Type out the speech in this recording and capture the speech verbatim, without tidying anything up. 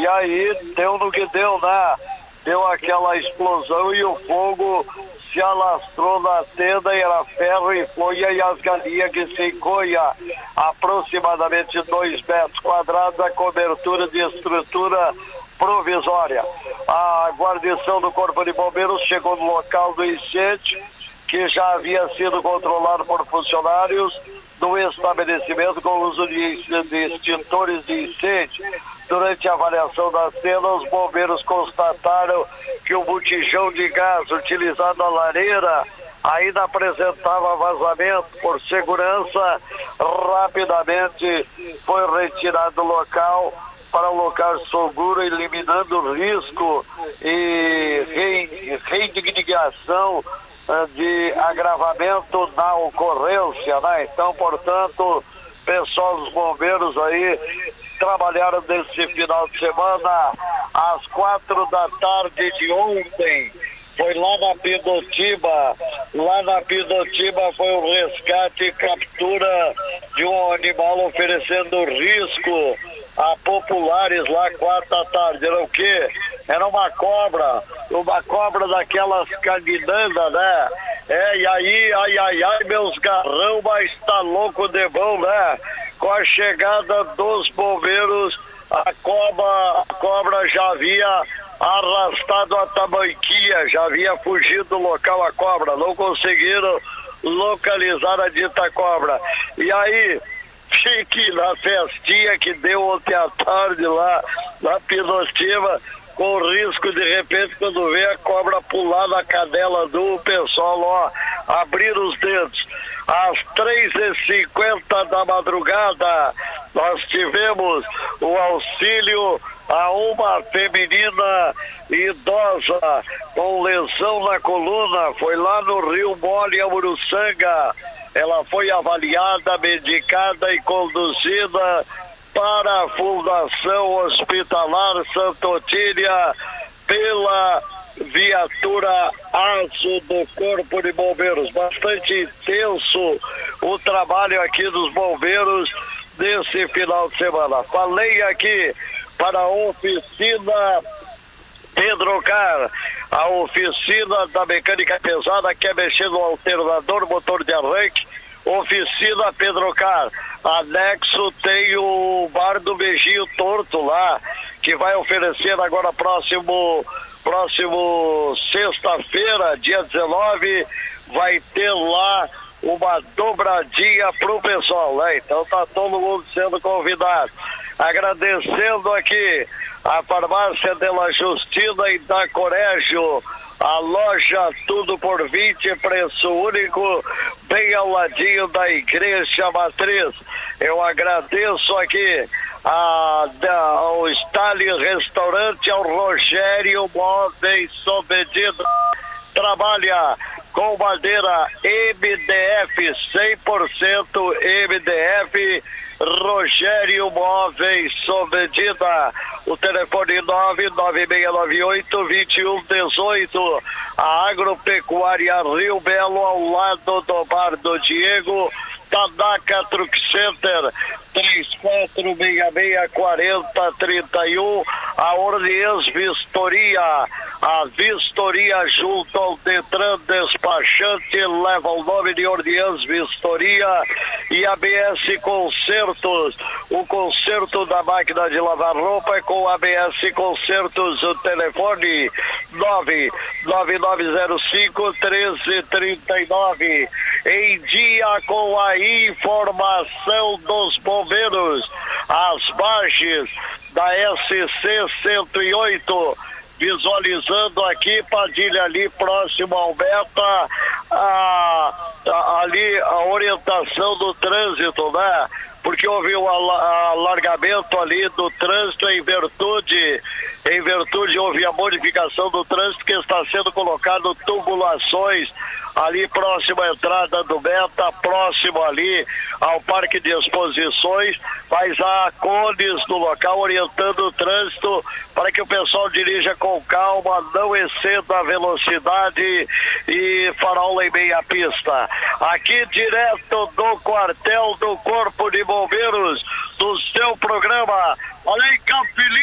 E aí deu no que deu, né? Deu aquela explosão e o fogo se alastrou na tenda, e era ferro e folha, e as galinhas que se encolha aproximadamente dois metros quadrados, a cobertura de estrutura provisória. A guarnição do Corpo de Bombeiros chegou no local do incêndio, que já havia sido controlado por funcionários do estabelecimento com o uso de, de extintores de incêndio. Durante a avaliação da cena, os bombeiros constataram que o botijão de gás utilizado na lareira ainda apresentava vazamento. Por segurança, rapidamente foi retirado do local para um local seguro, eliminando o risco e reindignação de agravamento na ocorrência, né? Então, portanto, pessoal dos bombeiros aí trabalharam nesse final de semana às quatro da tarde de ontem. Foi lá na Pindotiba. Lá na Pindotiba foi um resgate e captura de um animal oferecendo risco a populares lá quatro da tarde. Era o quê? Era uma cobra, uma cobra daquelas caninandas, né? É, e aí, ai, ai, ai, meus garrão, mas tá louco de bom, né? Com a chegada dos bombeiros, a cobra, a cobra já havia arrastado a tamanquia, já havia fugido do local a cobra, não conseguiram localizar a dita cobra. E aí, fique na festinha que deu ontem à tarde lá na Pindotiba, com o risco de repente, quando vê a cobra pular na cadela do pessoal, ó, abrir os dedos. Às três e cinquenta da madrugada, nós tivemos o auxílio a uma feminina idosa com lesão na coluna. Foi lá no Rio Mole, a Uruçanga. Ela foi avaliada, medicada e conduzida para a Fundação Hospitalar Santa Otília pela viatura Aço do Corpo de Bombeiros. Bastante intenso o trabalho aqui dos bombeiros nesse final de semana. Falei aqui para a oficina Pedrocar, a oficina da mecânica pesada, que é mexer no alternador, motor de arranque. Oficina Pedrocar. Anexo tem o bar do Beijinho Torto lá, que vai oferecer agora próximo próximo sexta-feira, dia dezenove, vai ter lá uma dobradinha pro pessoal, né? Então tá todo mundo sendo convidado. Agradecendo aqui a Farmácia Della Justina e da Corégio, a loja Tudo por vinte, preço único, bem ao ladinho da Igreja Matriz. Eu agradeço aqui a, da, ao Stalin Restaurante, ao Rogério Móveis sob medida. Trabalha com madeira M D F, cem por cento M D F, Rogério Móveis sob medida. O telefone nove nove seis nove oito, dois um um oito. A Agropecuária Rio Belo, ao lado do Bar do Diego. Tanaka Truck Center, três quatro seis seis, quatro zero três um. A Orleans Vistoria, a Vistoria junto ao Detran Despachante, leva o nome de Orleans Vistoria. E a B S Concertos, o concerto da máquina de lavar roupa é com a B S Concertos. O telefone nove nove nove zero cinco, um três três nove. Em dia com a informação dos bombeiros, as margens da S C cento e oito, visualizando aqui Padilha, ali próximo ao Beta, a, a, ali a orientação do trânsito, né? Porque houve um alargamento ali do trânsito em virtude, em virtude houve a modificação do trânsito, que está sendo colocado tubulações ali próximo à entrada do Beta, próximo ali ao Parque de Exposições, mas há cones no local orientando o trânsito para que o pessoal dirija com calma, não exceda a velocidade e farol em meia pista. Aqui direto do quartel do Corpo de Bombeiros, do seu programa, olha aí, Campo